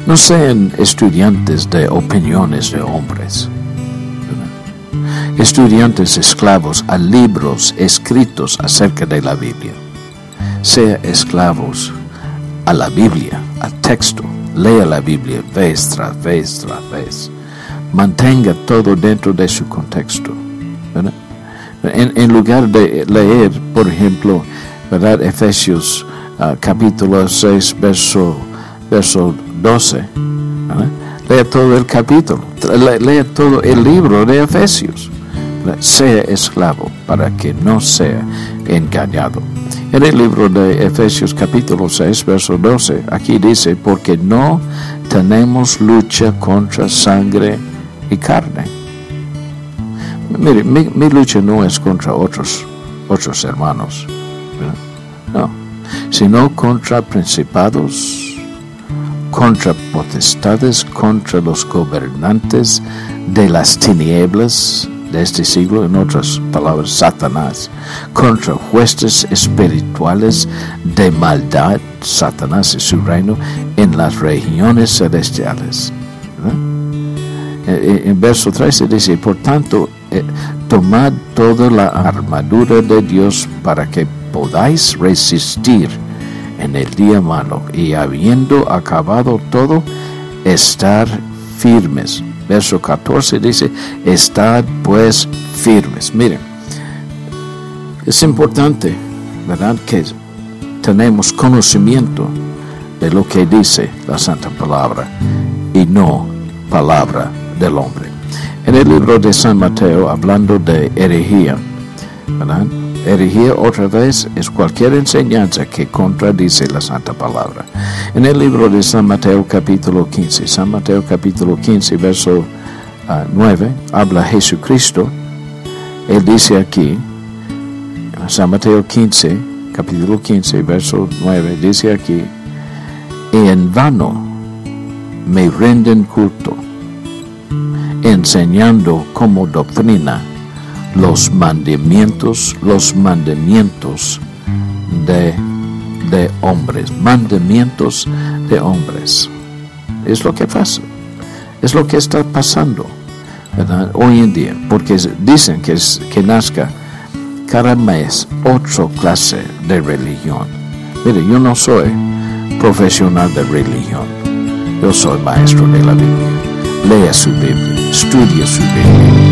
No sean estudiantes de opiniones de hombres, estudiantes esclavos a libros escritos acerca de la Biblia. Sea esclavos a la Biblia, al texto. Lea la Biblia vez tras vez tras vez. Mantenga todo dentro de su contexto, ¿verdad? En lugar de leer, por ejemplo, ¿verdad? Efesios capítulo 6, verso 12, ¿verdad? Lea todo el capítulo, lea todo el libro de Efesios. Sea esclavo para que no sea engañado. En el libro de Efesios capítulo 6, verso 12, aquí dice, porque no tenemos lucha contra sangre y carne. Mire, mi lucha no es contra otros hermanos, no, sino contra principados, contra potestades, contra los gobernantes de las tinieblas de este siglo, en otras palabras, Satanás, contra jueces espirituales de maldad, Satanás y su reino, en las regiones celestiales. En verso 13 dice, por tanto, tomad toda la armadura de Dios para que podáis resistir en el día malo, y habiendo acabado todo, estar firmes. Verso 14 dice, estad pues firmes. Miren, es importante, ¿verdad?, que tenemos conocimiento de lo que dice la Santa Palabra y no palabra del hombre. En el libro de San Mateo, hablando de herejía, ¿verdad? Herejía, otra vez, es cualquier enseñanza que contradice la Santa Palabra. En el libro de San Mateo capítulo 15, verso 9, habla Jesucristo. Él dice aquí, San Mateo 15, capítulo 15, verso 9, dice aquí, y en vano me rinden culto, enseñando como doctrina los mandamientos de hombres, mandamientos de hombres. Es lo que pasa, es lo que está pasando, ¿verdad?, hoy en día, porque dicen que nazca cada mes otra clase de religión. Mire, yo no soy profesional de religión, yo soy maestro de la Biblia. Lea su Biblia, estudia su Biblia.